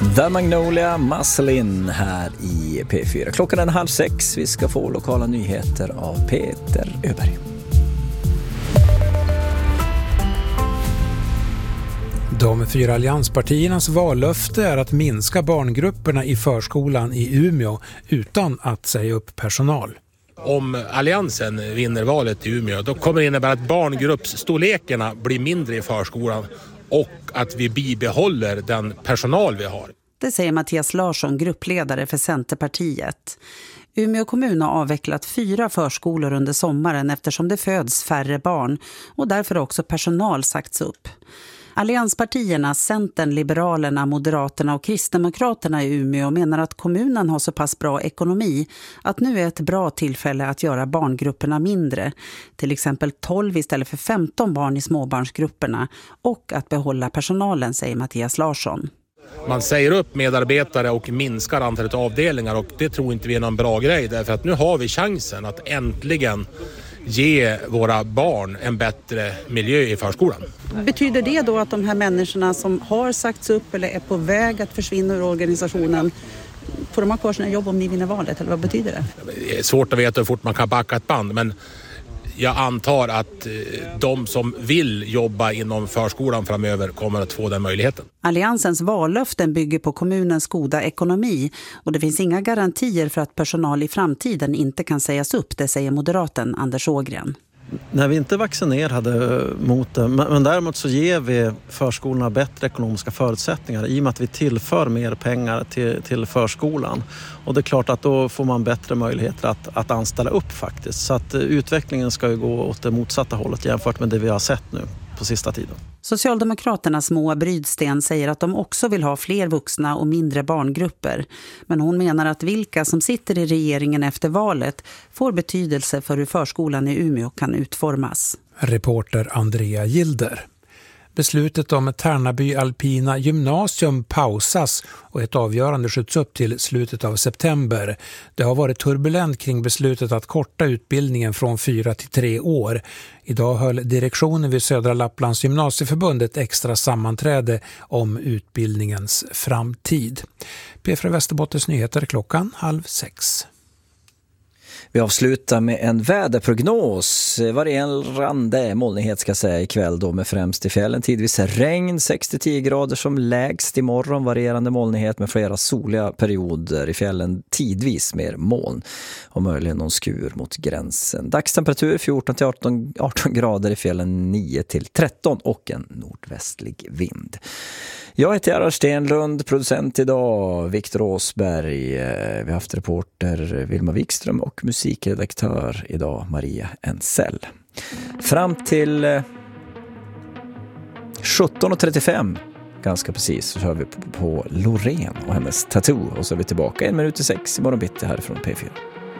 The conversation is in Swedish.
The Magnolia Maslin här i P4. Klockan är 5:30. Vi ska få lokala nyheter av Peter Öberg. De 4 allianspartiernas vallöfte är att minska barngrupperna i förskolan i Umeå utan att säga upp personal. Om alliansen vinner valet i Umeå, då kommer det innebära att barngruppsstorlekarna blir mindre i förskolan och att vi bibehåller den personal vi har. Det säger Mattias Larsson, gruppledare för Centerpartiet. Umeå kommun har avvecklat 4 förskolor under sommaren eftersom det föds färre barn och därför har också personal sagts upp. Allianspartierna, Centern, Liberalerna, Moderaterna och Kristdemokraterna i Umeå menar att kommunen har så pass bra ekonomi att nu är ett bra tillfälle att göra barngrupperna mindre. Till exempel 12 istället för 15 barn i småbarnsgrupperna och att behålla personalen, säger Mattias Larsson. Man säger upp medarbetare och minskar antalet avdelningar och det tror inte vi är någon bra grej därför att nu har vi chansen att äntligen ge våra barn en bättre miljö i förskolan. Betyder det då att de här människorna som har sagts upp eller är på väg att försvinna ur organisationen, får de ha kvar sina jobb om ni vinner valet eller vad betyder det? Det är svårt att veta hur fort man kan backa ett band men jag antar att de som vill jobba inom förskolan framöver kommer att få den möjligheten. Alliansens vallöften bygger på kommunens goda ekonomi och det finns inga garantier för att personal i framtiden inte kan sägas upp, det säger moderaten Anders Ågren. När vi inte vaccinerade mot det, men däremot så ger vi förskolorna bättre ekonomiska förutsättningar i och med att vi tillför mer pengar till förskolan. Och det är klart att då får man bättre möjligheter att anställa upp faktiskt. Så att utvecklingen ska ju gå åt det motsatta hållet jämfört med det vi har sett nu på sista tiden. Socialdemokraternas Moa Brydsten säger att de också vill ha fler vuxna och mindre barngrupper. Men hon menar att vilka som sitter i regeringen efter valet får betydelse för hur förskolan i Umeå kan utformas. Reporter Andrea Gilder. Beslutet om Tärnaby Alpina gymnasium pausas och ett avgörande skjuts upp till slutet av september. Det har varit turbulent kring beslutet att korta utbildningen från 4 till 3 år. Idag höll direktionen vid Södra Lapplands gymnasieförbund ett extra sammanträde om utbildningens framtid. P4 Västerbottens nyheter 5:30. Vi avslutar med en väderprognos. Varierande molnighet ska säga ikväll då med främst i fjällen. Tidvis regn, 6-10 grader som lägst imorgon. Varierande molnighet med flera soliga perioder i fjällen. Tidvis mer moln och möjligen någon skur mot gränsen. Dagstemperatur 14-18 grader i fjällen, 9-13 och en nordvästlig vind. Jag heter Gerhard Stenlund, producent idag Viktor Åsberg. Vi har haft reporter Vilma Wikström och musikredaktör idag Maria Ensell. Fram till 17:35 ganska precis så hör vi på Loreen och hennes tattoo och så är vi tillbaka 1:06 i morgon bitti härifrån P4.